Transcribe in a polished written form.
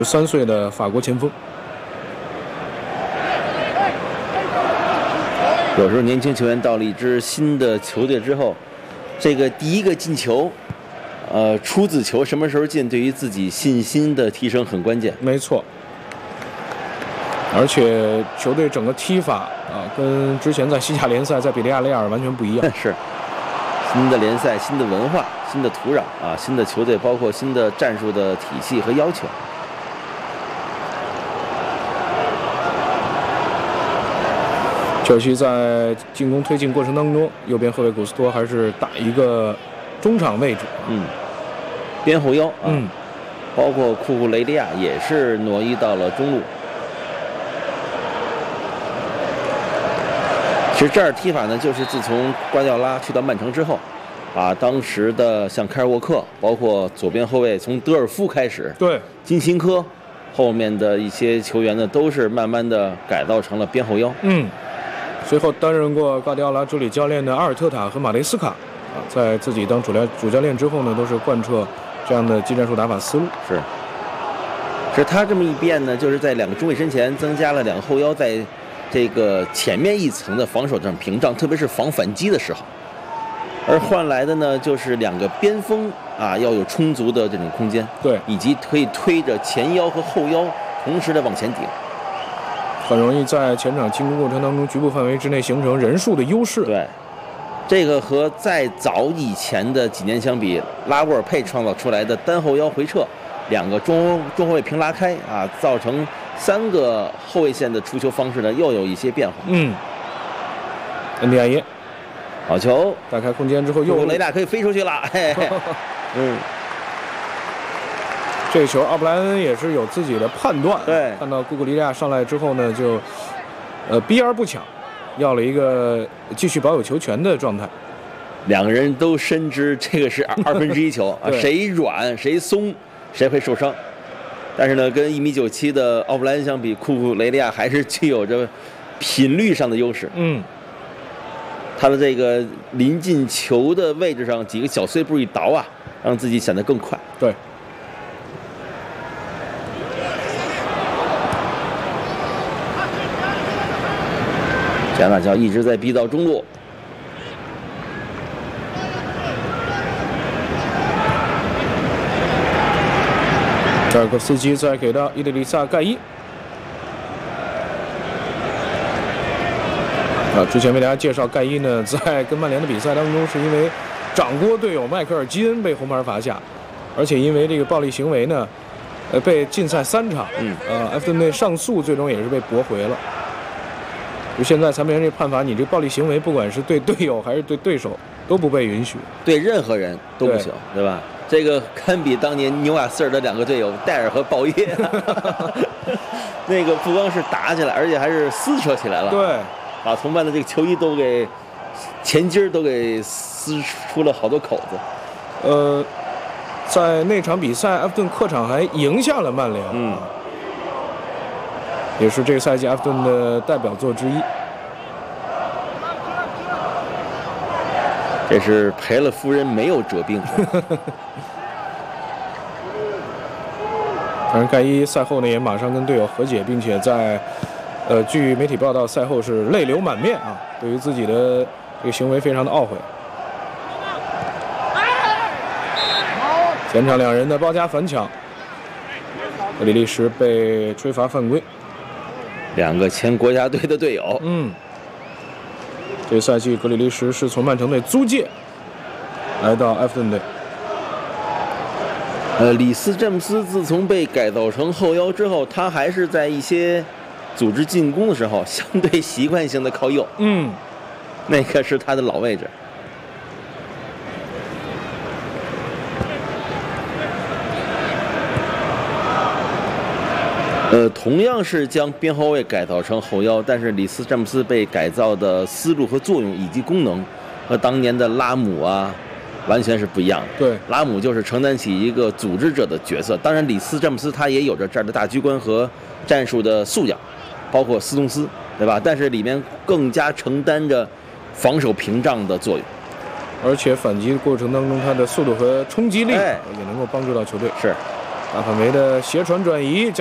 13岁的法国前锋。 有时候年轻球员到了一支新的球队之后，这个第一个进球，出子球什么时候进，对于自己信心的提升很关键。 没错，而且球队整个踢法跟之前在西甲联赛在比利亚雷亚尔完全不一样。 是，新的联赛、新的文化、新的土壤新的球队，包括新的战术的体系和要求。 切尔西在进攻推进过程当中，右边后卫古斯托还是打一个中场位置， 边后腰包括库库雷利亚也是挪移到了中路。其实这儿踢法呢，就是自从瓜迪奥拉去到曼城之后，当时的像凯尔沃克，包括左边后卫从德尔夫开始， 对， 金琴科，后面的一些球员呢，都是慢慢的改造成了边后腰。 随后担任过瓜迪奥拉助理教练的阿尔特塔和马雷斯卡，在自己当主教练之后呢，都是贯彻这样的技战术打法思路。 是他这么一变呢，就是在两个中卫身前增加了两个后腰，在这个前面一层的防守上屏障，特别是防反击的时候，而换来的呢，就是两个边锋要有充足的这种空间， 对， 以及可以推着前腰和后腰同时的往前顶。 很容易在前场进攻过程当中局部范围之内形成人数的优势。 对，这个和再早以前的几年相比，拉沃尔佩创造出来的单后腰回撤，两个中后卫平拉开造成3个后卫线的出球方式呢，又有一些变化。 恩迪亚耶， 好球， 打开空间之后又雷达可以飞出去了。 这个球奥布莱恩也是有自己的判断， 对， 看到库库利亚上来之后呢，就避而不抢，要了一个继续保有球权的状态。 两个人都深知这个是1/2球谁软谁松谁会受伤。但是呢，跟1.97米的奥布莱恩相比，库库雷利亚还是具有着频率上的优势。他的这个临近球的位置上几个小碎步一倒让自己显得更快。 对。 加纳乔一直在逼到中路， 扎尔科夫斯基再给到伊德里萨盖伊。之前为大家介绍盖伊呢，在跟曼联的比赛当中，是因为掌掴队友迈克尔基恩被红牌罚下，而且因为这个暴力行为呢，被禁赛3场。埃弗顿队上诉，最终也是被驳回了。就现在裁判员这判罚，你这暴力行为，不管是对队友还是对对手，都不被允许， 对任何人都不行，对吧？这个堪比当年纽瓦斯尔的2个队友戴尔和鲍耶，那个不光是打起来，而且还是撕扯起来了。 对， 把同伴的这个球衣都给前襟都给撕出了好多口子。 在那场比赛，埃弗顿客场还赢下了曼联。也是这个赛季埃弗顿的代表作之一。 这是赔了夫人没有折兵。 当然，盖伊赛后呢也马上跟队友和解，并且在据媒体报道，赛后是泪流满面对于自己的这个行为非常的懊悔。前场两人的包夹反抢，格里利什被吹罚犯规。 2个前国家队的队友。 这个赛季格里利什是从曼城队租借来到埃弗顿队。 里斯詹姆斯自从被改造成后腰之后，他还是在一些组织进攻的时候相对习惯性的靠右。那个是他的老位置。同样是将边后卫改造成后腰，但是里斯詹姆斯被改造的思路和作用以及功能，和当年的拉姆完全是不一样的。 对， 拉姆就是承担起一个组织者的角色，当然里斯詹姆斯他也有着这样的大局观和战术的素养，包括斯通斯，对吧？但是里面更加承担着防守屏障的作用， 而且反击过程当中他的速度和冲击力也能够帮助到球队。 是。 大范围的斜传转移。